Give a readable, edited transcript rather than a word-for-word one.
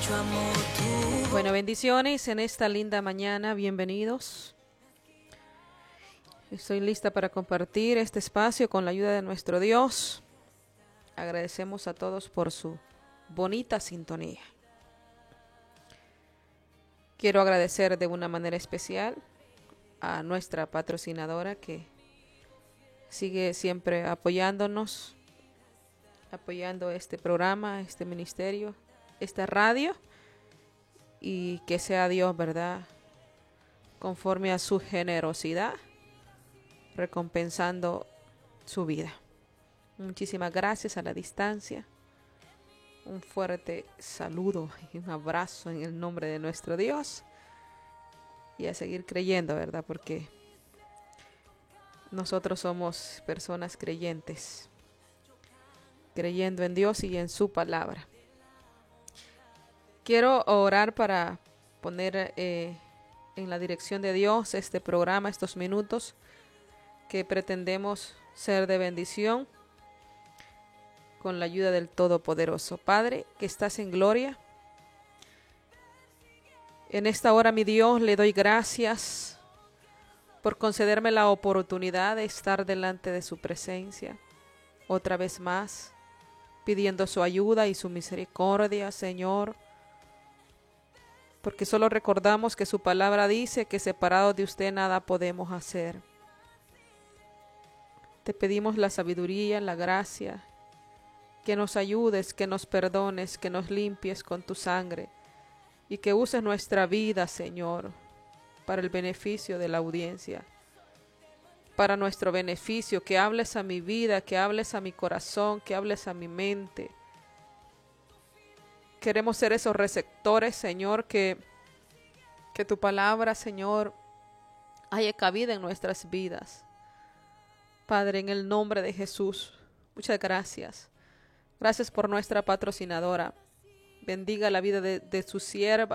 Bueno, bendiciones en esta linda mañana, bienvenidos. Estoy lista para compartir este espacio con la ayuda de nuestro Dios. Agradecemos a todos por su bonita sintonía. Quiero agradecer de una manera especial a nuestra patrocinadora que sigue siempre apoyándonos, apoyando este programa, este ministerio, esta radio, y que sea Dios, ¿verdad?, conforme a su generosidad, recompensando su vida. Muchísimas gracias a la distancia. Un fuerte saludo y un abrazo en el nombre de nuestro Dios. Y a seguir creyendo, ¿verdad? Porque nosotros somos personas creyentes, creyendo en Dios y en su palabra. Quiero orar para poner en la dirección de Dios este programa, estos minutos que pretendemos ser de bendición con la ayuda del Todopoderoso. Padre, que estás en gloria, en esta hora, mi Dios, le doy gracias por concederme la oportunidad de estar delante de su presencia otra vez más, pidiendo su ayuda y su misericordia, Señor, porque solo recordamos que su palabra dice que separados de usted nada podemos hacer. Te pedimos la sabiduría, la gracia, que nos ayudes, que nos perdones, que nos limpies con tu sangre y que uses nuestra vida, Señor, para el beneficio de la audiencia, para nuestro beneficio, que hables a mi vida, que hables a mi corazón, que hables a mi mente. Queremos ser esos receptores, Señor, que tu palabra, Señor, haya cabida en nuestras vidas. Padre, en el nombre de Jesús, muchas gracias. Gracias por nuestra patrocinadora. Bendiga la vida de su sierva,